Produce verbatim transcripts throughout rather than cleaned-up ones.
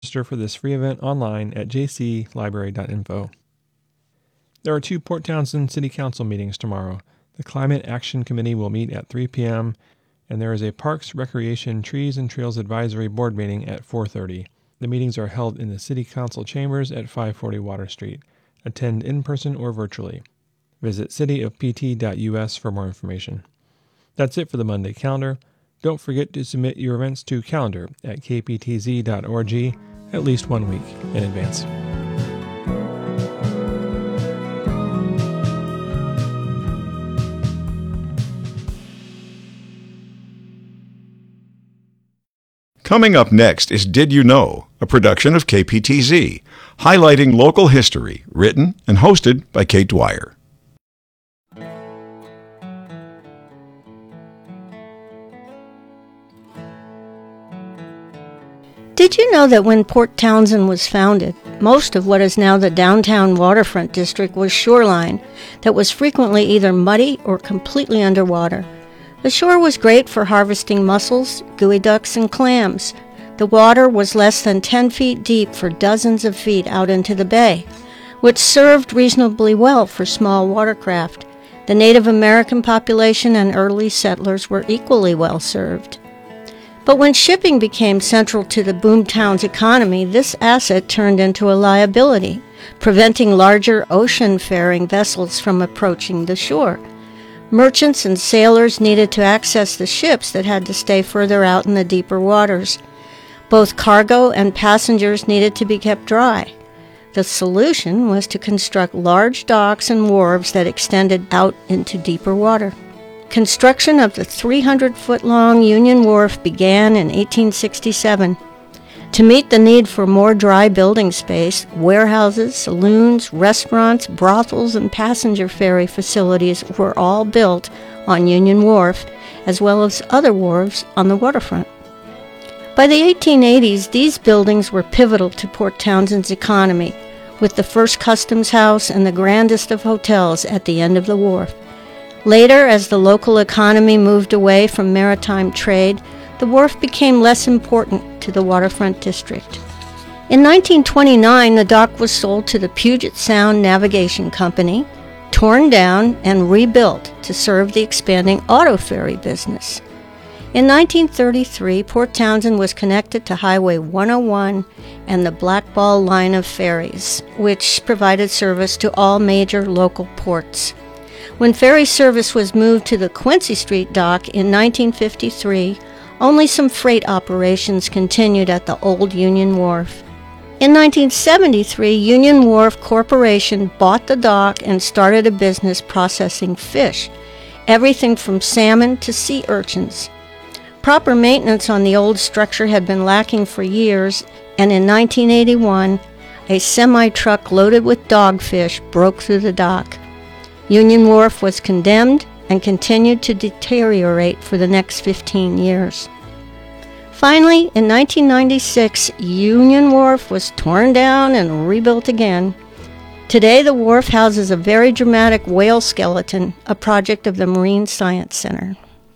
Register for this free event online at j c library dot info. There are two Port Townsend City Council meetings tomorrow. The Climate Action Committee will meet at three p.m., and there is a Parks, Recreation, Trees, and Trails Advisory Board meeting at four thirty. The meetings are held in the City Council chambers at five forty Water Street. Attend in person or virtually. Visit city of p t dot u s for more information. That's it for the Monday calendar. Don't forget to submit your events to calendar at k p t z dot org at least one week in advance. Coming up next is Did You Know?, a production of K P T Z, highlighting local history, written and hosted by Kate Dwyer. Did you know that when Port Townsend was founded, most of what is now the downtown waterfront district was shoreline that was frequently either muddy or completely underwater? The shore was great for harvesting mussels, geoducks, and clams. The water was less than ten feet deep for dozens of feet out into the bay, which served reasonably well for small watercraft. The Native American population and early settlers were equally well served. But when shipping became central to the boomtown's economy, this asset turned into a liability, preventing larger ocean-faring vessels from approaching the shore. Merchants and sailors needed to access the ships that had to stay further out in the deeper waters. Both cargo and passengers needed to be kept dry. The solution was to construct large docks and wharves that extended out into deeper water. Construction of the three hundred foot long Union Wharf began in eighteen sixty-seven. To meet the need for more dry building space, warehouses, saloons, restaurants, brothels, and passenger ferry facilities were all built on Union Wharf, as well as other wharves on the waterfront. By the eighteen eighties, these buildings were pivotal to Port Townsend's economy, with the first customs house and the grandest of hotels at the end of the wharf. Later, as the local economy moved away from maritime trade, the wharf became less important to the waterfront district. In nineteen twenty-nine, the dock was sold to the Puget Sound Navigation Company, torn down and rebuilt to serve the expanding auto ferry business. In nineteen thirty-three, Port Townsend was connected to Highway one oh one and the Blackball line of ferries, which provided service to all major local ports. When ferry service was moved to the Quincy Street dock in nineteen fifty-three, only some freight operations continued at the old Union Wharf. In nineteen seventy-three, Union Wharf Corporation bought the dock and started a business processing fish, everything from salmon to sea urchins. Proper maintenance on the old structure had been lacking for years, and in nineteen eighty-one, a semi-truck loaded with dogfish broke through the dock. Union Wharf was condemned and continued to deteriorate for the next fifteen years. Finally, in nineteen ninety-six, Union Wharf was torn down and rebuilt again. Today, the wharf houses a very dramatic whale skeleton, a project of the Marine Science Center.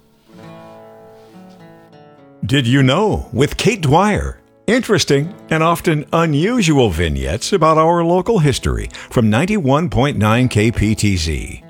Did You Know? With Kate Dwyer. Interesting and often unusual vignettes about our local history from ninety-one point nine K P T Z.